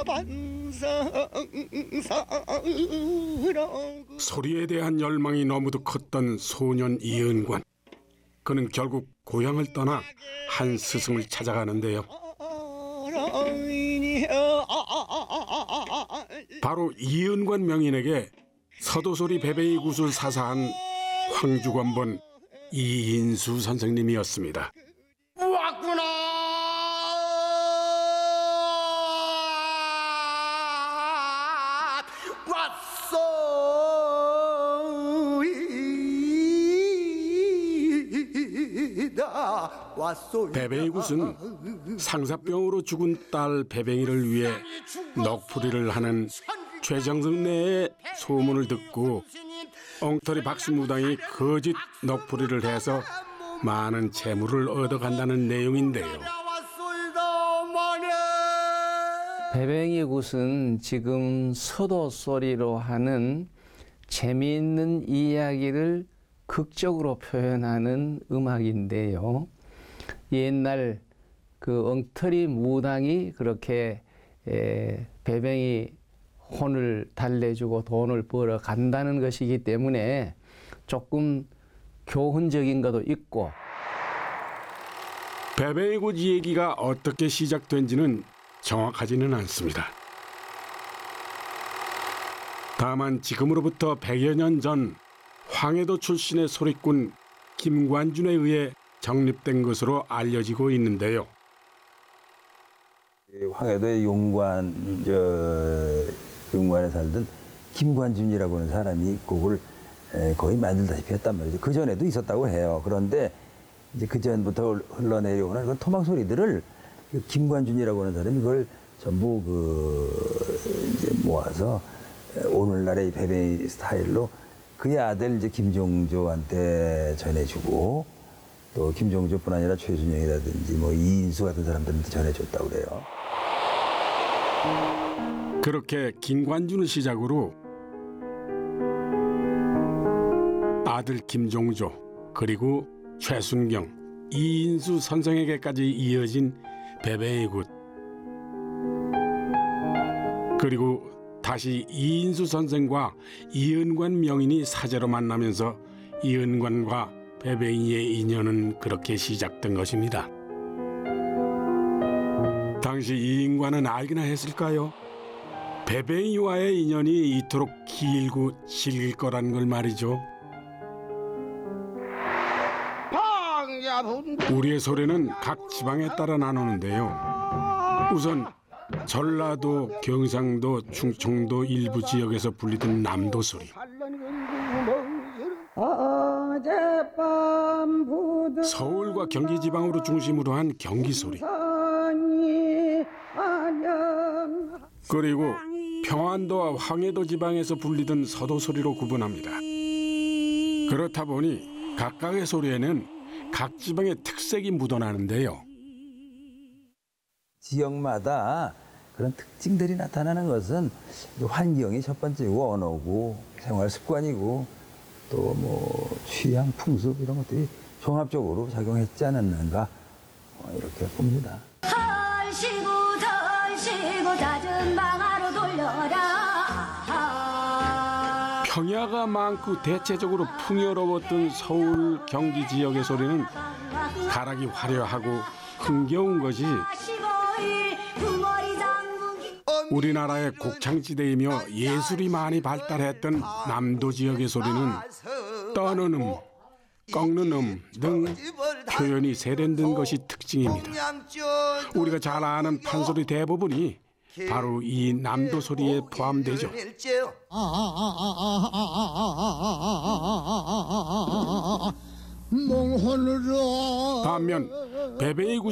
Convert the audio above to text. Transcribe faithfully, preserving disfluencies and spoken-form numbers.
소리에 대한 열망이 너무도 컸던 소년 이은관. 그는 결국 고향을 떠나 한 스승을 찾아가는데요. 바로 이은관 명인에게 서도소리 베베이 굿을 사사한 황주권본 이인수 선생님이었습니다. 왔구나. 왔소. 베베이 굿은 상사병으로 죽은 딸 베뱅이를 위해 넋풀이를 하는 최정승네의 소문을 듣고 엉터리 박수무당이 거짓 넋풀이를 해서 많은 재물을 얻어간다는 내용인데요. 베뱅이 굿은 지금 서도소리로 하는 재미있는 이야기를 극적으로 표현하는 음악인데요. 옛날 그 엉터리 무당이 그렇게 에, 베뱅이 혼을 달래주고 돈을 벌어 간다는 것이기 때문에 조금 교훈적인 것도 있고. 베베이 굿 얘기가 어떻게 시작된지는 정확하지는 않습니다. 다만 지금으로부터 백여 년 전 황해도 출신의 소리꾼 김관준에 의해 정립된 것으로 알려지고 있는데요. 황해도의 용관, 저, 용관에 살던 김관준이라고 하는 사람이 곡을 거의 만들다시피 했단 말이죠. 그 전에도 있었다고 해요. 그런데 이제 그 전부터 흘러내려오는 그런 토막 소리들을 김관준이라고 하는 사람이 그걸 전부 그 이제 모아서 오늘날의 베베이 스타일로 그의 아들 이제 김종조한테 전해주고 또 김종조뿐 아니라 최순영이라든지 뭐 이인수 같은 사람들한테 전해줬다고 그래요. 그렇게 김관준을 시작으로 아들 김종조 그리고 최순경, 이인수 선생에게까지 이어진 베베이 굿. 그리고 다시 이인수 선생과 이은관 명인이 사제로 만나면서 이은관과 베베이의 인연은 그렇게 시작된 것입니다. 당시 이인관은 알기나 했을까요? 베베이와의 인연이 이토록 길고 질길 거란 걸 말이죠. 우리의 소리는 각 지방에 따라 나누는데요. 우선 전라도, 경상도, 충청도 일부 지역에서 불리던 남도 소리. 서울과 경기 지방으로 중심으로 한 경기 소리. 그리고 평안도와 황해도 지방에서 불리던 서도 소리로 구분합니다. 그렇다 보니 각각의 소리에는 각 지방의 특색이 묻어나는데요. 지역마다 그런 특징들이 나타나는 것은 환경이 첫 번째고 언어고 생활 습관이고 또 뭐 취향, 풍습 이런 것들이 종합적으로 작용했지 않았는가 이렇게 봅니다. 덜시고 덜시고 잦은 방아로 돌려라. 평야가 많고 대체적으로 풍요로웠던 서울, 경기 지역의 소리는 가락이 화려하고 흥겨운 것이 우리나라의 곡창지대이며 예술이 많이 발달했던 남도 지역의 소리는 떠는 음, 꺾는 음 등 표현이 세련된 것이 특징입니다. 우리가 잘 아는 판소리 대부분이 바로 이 남도 소리에 포함되죠. 반면 베베이 굿